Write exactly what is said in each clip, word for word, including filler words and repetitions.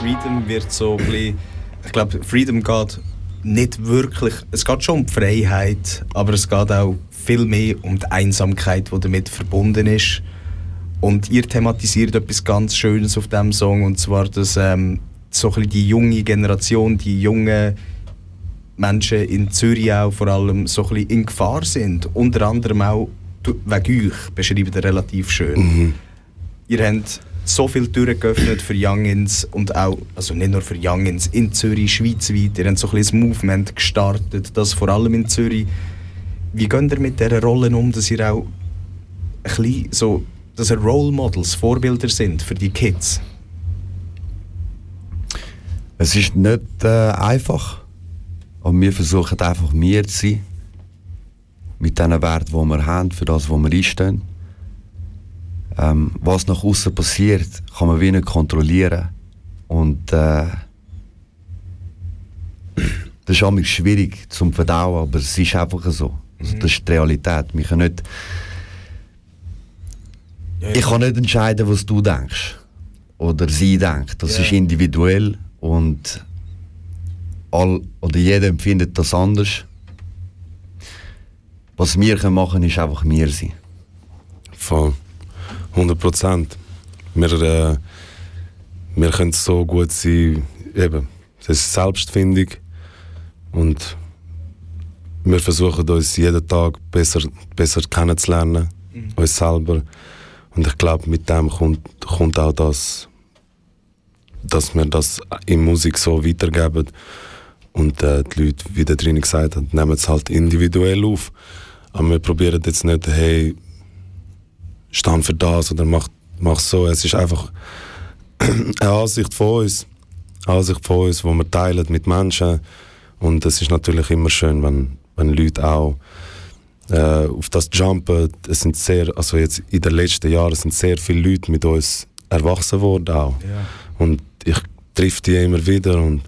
Freedom wird so ein bisschen, ich glaube, Freedom geht nicht wirklich, es geht schon um die Freiheit, aber es geht auch viel mehr um die Einsamkeit, die damit verbunden ist. Und ihr thematisiert etwas ganz Schönes auf diesem Song, und zwar, dass ähm, so ein bisschen die junge Generation, die jungen Menschen in Zürich auch vor allem so ein bisschen in Gefahr sind. Unter anderem auch wegen euch, beschreibt ihr relativ schön. Mhm. Ihr habt so viele Türen geöffnet für Youngins und auch, also nicht nur für Youngins, in Zürich, schweizweit. Ihr habt so ein bisschen ein Movement gestartet, das vor allem in Zürich. Wie geht ihr mit dieser Rolle um, dass ihr auch ein bisschen so, dass ihr Role Models, Vorbilder sind für die Kids? Es ist nicht äh, einfach, aber wir versuchen einfach wir zu sein, mit den Werten, die wir haben, für das, was wir einstehen. Ähm, was nach außen passiert, kann man wie nicht kontrollieren. Und äh, das ist auch schwierig zum Verdauen, aber es ist einfach so. Also, das ist die Realität. Wir können nicht, ja, ja. Ich kann nicht entscheiden, was du denkst oder sie denkt. Das ja. ist individuell und all, oder jeder empfindet das anders. Was wir können machen, ist einfach wir sein. Voll. hundert Prozent. Wir, äh, wir können so gut sein, eben, das ist Selbstfindung und wir versuchen uns jeden Tag besser, besser kennenzulernen, mhm. uns selber. Und ich glaube, mit dem kommt, kommt auch das, dass wir das in Musik so weitergeben und äh, die Leute, wie der drin gesagt hat, nehmen es halt individuell auf. Aber wir probieren jetzt nicht, hey, stand für das oder mach, mach so. Es ist einfach eine Ansicht von uns, eine Ansicht von uns, die wir teilen mit Menschen. Und es ist natürlich immer schön, wenn, wenn Leute auch äh, auf das jumpen. Es sind sehr, also jetzt in den letzten Jahren sind sehr viele Leute mit uns erwachsen worden auch. Ja. Und ich treffe die immer wieder und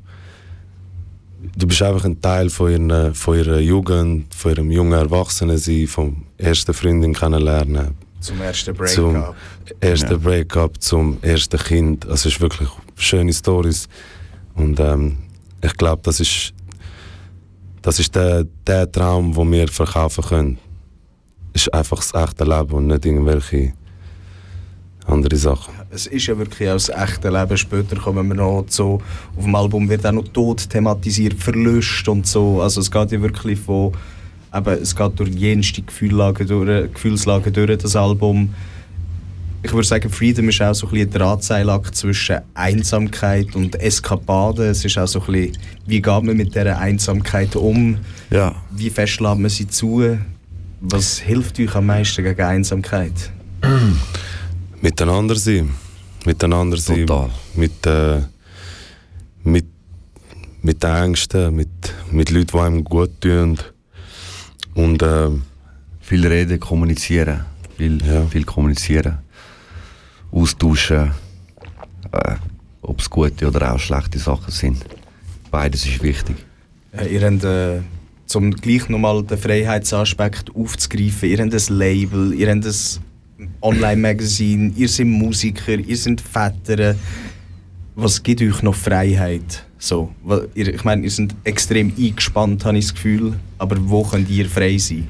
du bist einfach ein Teil von ihrer, von ihrer Jugend, von ihrem jungen Erwachsenensein, vom ersten Freundin kennenlernen. Zum ersten Breakup. Zum ersten ja. Breakup, zum ersten Kind. Also es ist wirklich schöne Storys. Und ähm, ich glaube, das ist, das ist der, der Traum, den wir verkaufen können. Es ist einfach das echte Leben und nicht irgendwelche andere Sachen. Es ist ja wirklich auch das echte Leben. Später kommen wir noch so, auf dem Album wird auch noch Tod thematisiert, Verlust und so. Also es geht ja wirklich von, eben, es geht durch jenste Gefühlslagen durch, Gefühlslagen durch, das Album. Ich würde sagen, Freedom ist auch so ein bisschen ein Drahtseilakt zwischen Einsamkeit und Eskapaden. Es ist auch so ein bisschen, wie geht man mit dieser Einsamkeit um? Ja. Wie fest lässt man sie zu? Was hilft euch am meisten gegen Einsamkeit? Miteinander sein. Miteinander sein. Total. Mit, äh, mit, mit den Ängsten, mit, mit Leuten, die einem gut tun. Und äh, viel reden, kommunizieren. Viel, ja. viel kommunizieren. Austauschen. Äh, ob es gute oder auch schlechte Sachen sind. Beides ist wichtig. Ja, ihr habt, äh, um gleich nochmal den Freiheitsaspekt aufzugreifen, ihr habt ein Label, ihr habt ein Online-Magazin, ihr seid Musiker, ihr seid Väter. Was gibt euch noch Freiheit? So, ich meine, ihr seid extrem eingespannt, habe ich das Gefühl. Aber wo könnt ihr frei sein?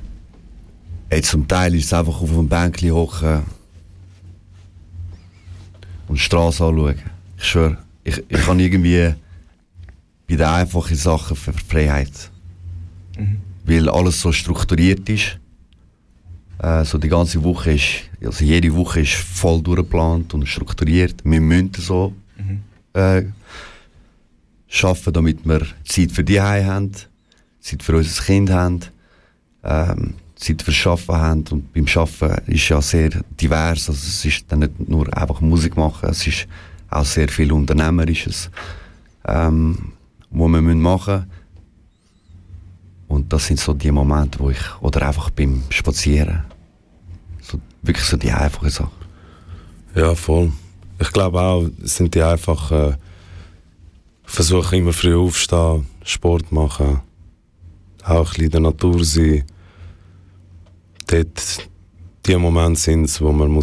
Hey, zum Teil ist es einfach auf einem Bänkchen hocken und die Straße anschauen. Ich schwöre, ich, ich kann irgendwie bei den einfachen Sachen für Freiheit. Mhm. Weil alles so strukturiert ist. Äh, so die ganze Woche ist, also jede Woche ist voll durchgeplant und strukturiert. Wir müssen so mhm. äh, arbeiten, damit wir Zeit für die Hause haben, Zeit für unser Kind haben, ähm, Zeit fürs Arbeiten haben. Und beim Arbeiten ist ja sehr divers. Also es ist dann nicht nur einfach Musik machen, es ist auch sehr viel Unternehmerisches, ähm, was wir machen müssen. Und das sind so die Momente, wo ich, oder einfach beim Spazieren, so, wirklich so die einfachen Sachen. Ja, voll. Ich glaube auch, es sind die einfachen, ich versuche immer früh aufstehen, Sport machen, auch ein bisschen in der Natur sein. Dort, die Momente sind es, wo man muss